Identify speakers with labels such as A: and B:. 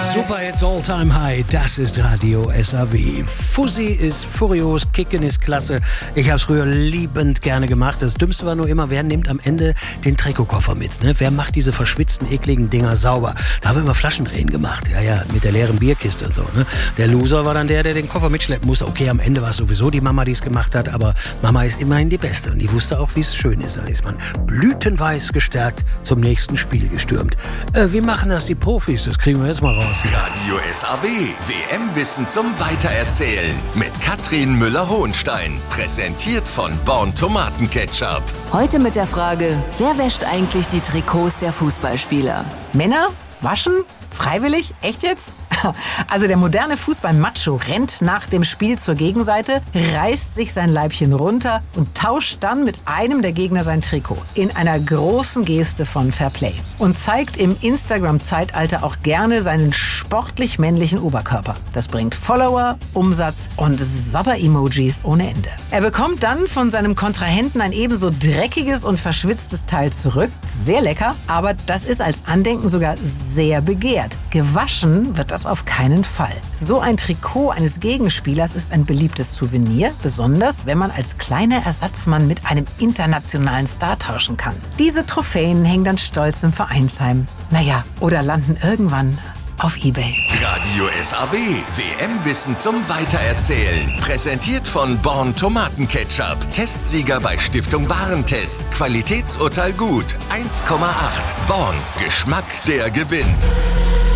A: Super, it's all time high. Das ist Radio SAW. Fussi ist furios, Kicken ist klasse. Ich habe es früher liebend gerne gemacht. Das Dümmste war nur immer, wer nimmt am Ende den Trikotkoffer mit? Ne? Wer macht diese verschwitzten, ekligen Dinger sauber? Da haben wir immer Flaschendrehen gemacht. Ja, mit der leeren Bierkiste und so. Ne? Der Loser war dann der den Koffer mitschleppen musste. Okay, am Ende war es sowieso die Mama, die es gemacht hat. Aber Mama ist immerhin die Beste. Und die wusste auch, wie es schön ist. Dann ist man blütenweiß gestärkt zum nächsten Spiel gestürmt. Wie machen das die Profis? Das kriegen wir jetzt mal raus hier.
B: Radio SAW, WM-Wissen zum Weitererzählen mit Katrin Müller-Hohenstein. Präsentiert von Born Tomatenketchup.
C: Heute mit der Frage, wer wäscht eigentlich die Trikots der Fußballspieler?
D: Männer? Waschen? Freiwillig? Echt jetzt? Also der moderne Fußball-Macho rennt nach dem Spiel zur Gegenseite, reißt sich sein Leibchen runter und tauscht dann mit einem der Gegner sein Trikot. In einer großen Geste von Fairplay. Und zeigt im Instagram-Zeitalter auch gerne seinen sportlich männlichen Oberkörper. Das bringt Follower, Umsatz und Sabber-Emojis ohne Ende. Er bekommt dann von seinem Kontrahenten ein ebenso dreckiges und verschwitztes Teil zurück. Sehr lecker, aber das ist als Andenken sogar sehr begehrt. Gewaschen wird das auf keinen Fall. So ein Trikot eines Gegenspielers ist ein beliebtes Souvenir, besonders wenn man als kleiner Ersatzmann mit einem internationalen Star tauschen kann. Diese Trophäen hängen dann stolz im Vereinsheim. Naja, oder landen irgendwann auf eBay.
B: Radio SAW, WM-Wissen zum Weitererzählen. Präsentiert von Born Tomatenketchup. Testsieger bei Stiftung Warentest. Qualitätsurteil gut. 1,8. Born. Geschmack, der gewinnt.